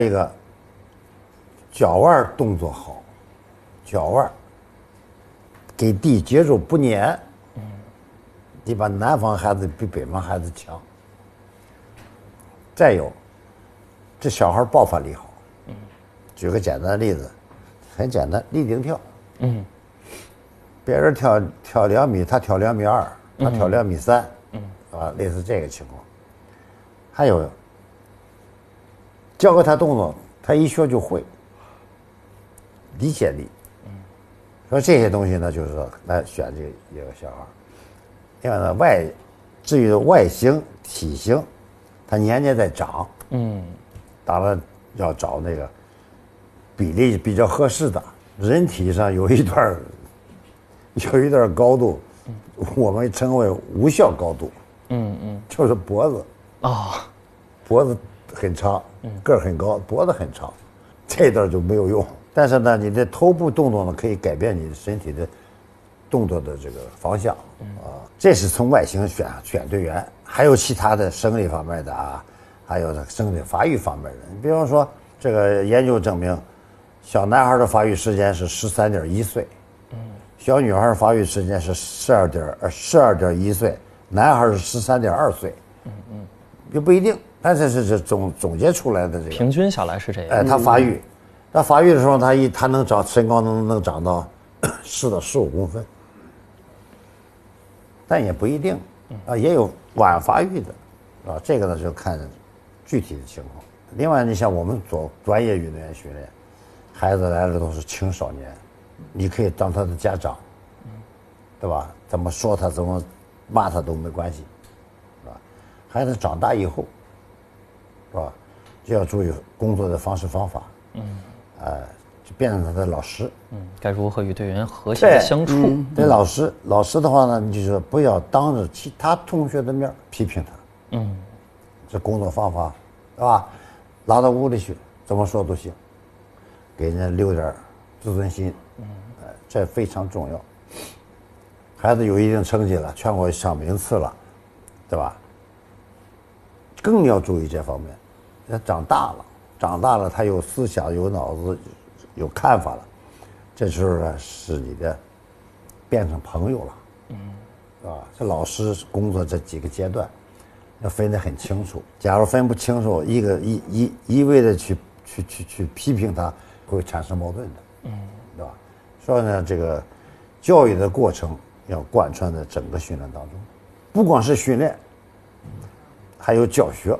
这个脚腕动作好，脚腕给地接触不粘，你把南方孩子比北方孩子强。再有，这小孩爆发力好。举个简单的例子，很简单，立定跳。别人跳2米，他跳2米2，他跳2米3，类似这个情况。还有，教给他动作，他一学就会，理解力。所以这些东西呢，就是说来选这一个小孩。另外呢，至于外形、体型，他年年在长。当然要找那个比例比较合适的。人体上有一段高度，我们称为无效高度。就是脖子。脖子很长，个儿很高，脖子很长，这段就没有用。但是呢，你的头部动作呢，可以改变你身体的动作的这个方向。这是从外形选队员，还有其他的生理方面的啊，还有生理发育方面的。你比方说，这个研究证明，小男孩的发育时间是13.1岁，小女孩发育时间是12.1岁，男孩是13.2岁。也不一定，但是是总结出来的这个平均下来是这样。 他发育的时候，他能长身高能长到10到15公分，但也不一定也有晚发育的这个呢就看具体的情况。另外，你像我们做专业运动员训练，孩子来的都是青少年，你可以当他的家长，对吧？怎么说他，怎么骂他都没关系。孩子长大以后，是吧？就要注意工作的方式方法，就变成他的老师， 该如何与队员和谐的相处？ 对老师的话呢，你就说不要当着其他同学的面批评他，这工作方法，是吧？拉到屋里去，怎么说都行，给人家留点自尊心，这非常重要。孩子有一定成绩了，全国上名次了，对吧？更要注意这方面。他长大了，他有思想、有脑子、有看法了，这时候呢，是你的变成朋友了，是吧？这老师工作这几个阶段要分得很清楚。假如分不清楚，一味的去批评他，会产生矛盾的，对吧？所以呢，这个教育的过程要贯穿在整个训练当中，不光是训练。还有教学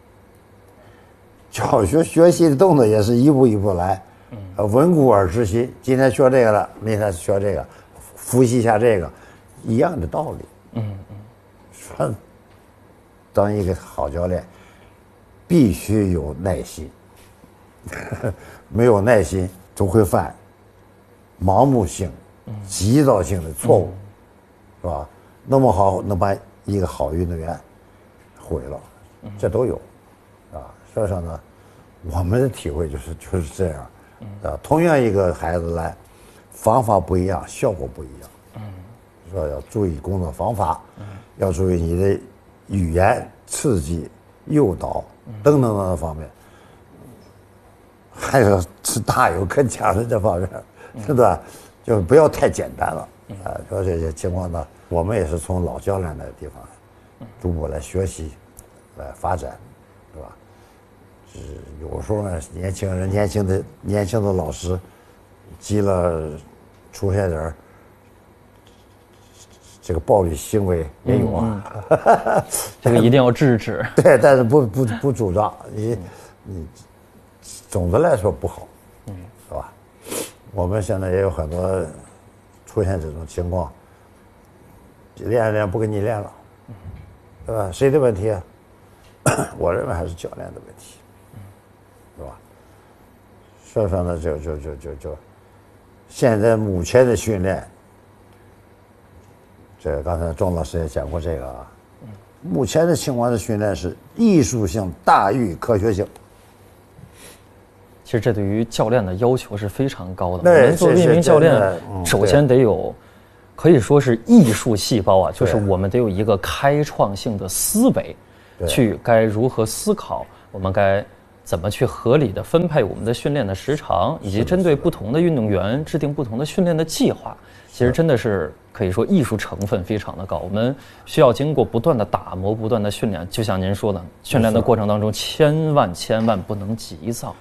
学习的动作也是一步一步来，稳固而知新。今天学这个了，明天学这个，复习一下这个，一样的道理。说，当一个好教练，必须有耐心，没有耐心总会犯盲目性、急躁性的错误，是吧？那么好，能把一个好运动员毁了，这都有，所以说呢，我们的体会就是这样，同样一个孩子来，方法不一样，效果不一样，说要注意工作方法，要注意你的语言刺激、诱导等等的方面，还是大有可讲的这方面，是吧？就不要太简单了，说这些情况呢，我们也是从老教练那个地方逐步来学习，来发展，对吧？有时候呢，年轻的老师，急了，出现点这个暴力行为也有啊。 这个一定要制止。 对，但是不主张，你总的来说不好，是吧？我们现在也有很多出现这种情况，练不跟你练了。对吧？谁的问题啊？我认为还是教练的问题，对吧？所以说呢，就现在目前的训练，这个刚才钟老师也讲过这个啊，目前的情况的训练是艺术性大于科学性。 其实这对于教练的要求是非常高的。 对， 我们作为一名教练，首先得有。可以说是艺术细胞啊，就是我们得有一个开创性的思维，去该如何思考，我们该怎么去合理的分配我们的训练的时长，以及针对不同的运动员制定不同的训练的计划，其实真的是可以说艺术成分非常的高。我们需要经过不断的打磨、不断的训练，就像您说的，训练的过程当中千万不能急躁。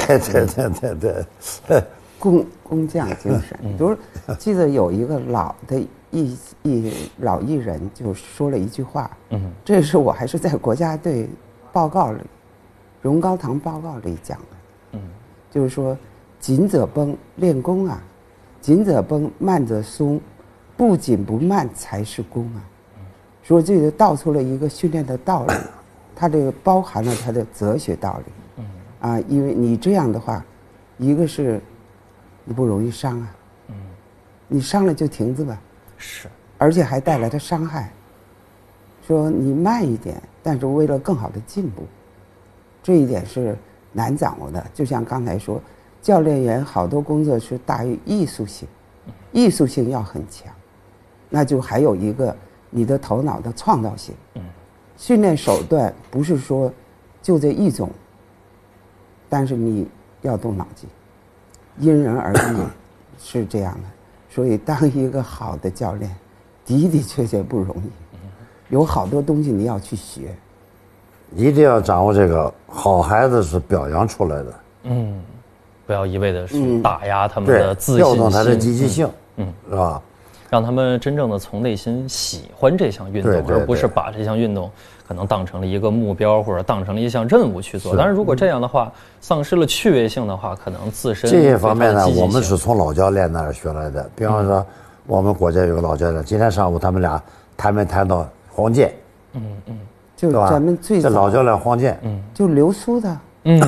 对， 工匠精神。就是记得有一个老艺人就说了一句话，这是我还是在国家队报告里，荣高堂报告里讲的，就是说紧则绷，练功啊，紧则绷，慢则松，不紧不慢才是功啊。说这个道出了一个训练的道理，它这个包含了它的哲学道理。因为你这样的话，一个是你不容易伤啊，你伤了就停止吧， 是， 而且还带来的伤害。说你慢一点，但是为了更好的进步，这一点是难掌握的。就像刚才说，教练员好多工作是大于艺术性，艺术性要很强，那就还有一个你的头脑的创造性。训练手段不是说就这一种，但是你要动脑筋，因人而异，是这样的。所以当一个好的教练的确不容易，有好多东西你要去学， 一定要掌握这个。好孩子是表扬出来的， 不要一味的去打压他们的自信心， 调动他的积极性，是吧？ 让他们真正的从内心喜欢这项运动，而不是把这项运动可能当成了一个目标或者当成了一项任务去做。当然，如果这样的话，丧失了趣味性的话，可能自身这些方面呢，我们是从老教练那儿学来的。比方说，我们国家有个老教练，今天上午他们俩谈到黄健， 就咱们最早这老教练黄健， 就流苏的，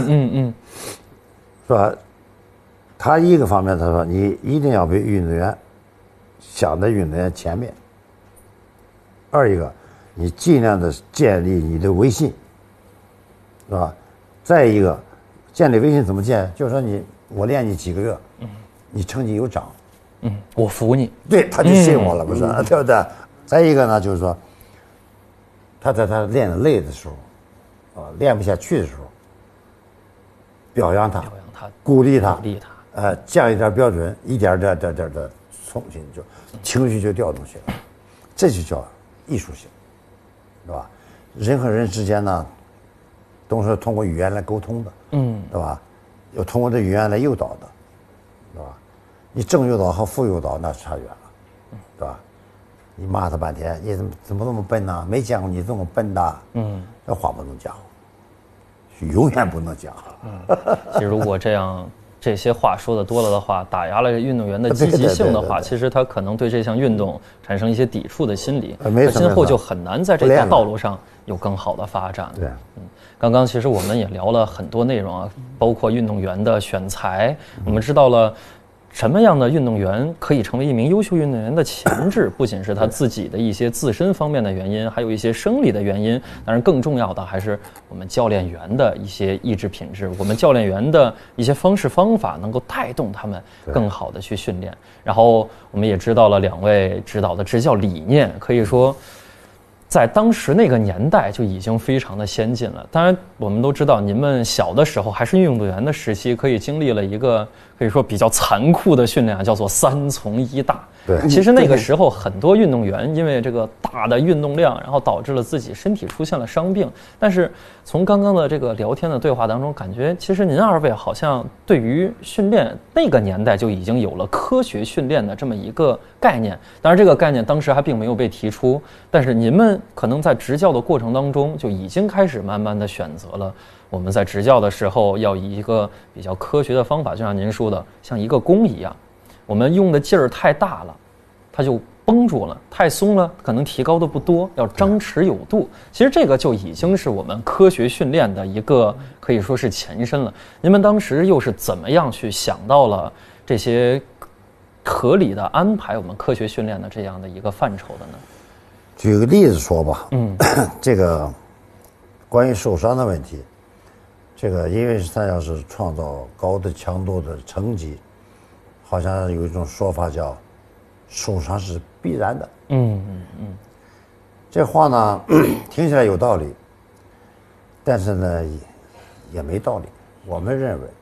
是吧？他一个方面他说，你一定要比运动员想在运动员前面。二一个，你尽量的建立你的威信，是吧？再一个，建立威信怎么建？就是说我练你几个月，你成绩有涨， 我服你， 对，他就信我了，不是？对不对？再一个呢，就是说，他在他练得累的时候，练不下去的时候，表扬他，鼓励他，降一点标准，一点重新就情绪就调动起来，这就叫艺术性，对吧？人和人之间呢，都是通过语言来沟通的，对吧？又通过这语言来诱导的，对吧？你正诱导和负诱导那差远了，对吧？你骂他半天，你怎么那么笨呢？没见过你这么笨的，这话不能讲，永远不能讲。 其实如果这些话说的多了的话，打压了运动员的积极性的话，其实他可能对这项运动产生一些抵触的心理，他今后就很难在这条道路上有更好的发展。 对， 刚刚其实我们也聊了很多内容啊，包括运动员的选材，我们知道了什么样的运动员可以成为一名优秀运动员的潜质，不仅是他自己的一些自身方面的原因，还有一些生理的原因。当然，更重要的还是我们教练员的一些意志品质，我们教练员的一些方式方法，能够带动他们更好的去训练。然后，我们也知道了两位指导的执教理念，可以说在当时那个年代就已经非常的先进了。当然，我们都知道，您们小的时候还是运动员的时期，可以经历了一个可以说比较残酷的训练，叫做3从1大。 对， 其实那个时候很多运动员因为这个大的运动量，然后导致了自己身体出现了伤病。但是从刚刚的这个聊天的对话当中，感觉其实您二位好像对于训练那个年代就已经有了科学训练的这么一个概念。当然，这个概念当时还并没有被提出，但是您们可能在执教的过程当中就已经开始慢慢的选择了我们在执教的时候要以一个比较科学的方法，就像您说的，像一个弓一样，我们用的劲儿太大了，它就绷住了；太松了，可能提高的不多，要张弛有度。其实这个就已经是我们科学训练的一个可以说是前身了。您们当时又是怎么样去想到了这些合理的安排我们科学训练的这样的一个范畴的呢？ 举个例子说吧，这个关于受伤的问题，这个因为他要是创造高的强度的成绩，好像有一种说法叫受伤是必然的。这话呢听起来有道理，但是呢也没道理。 我们认为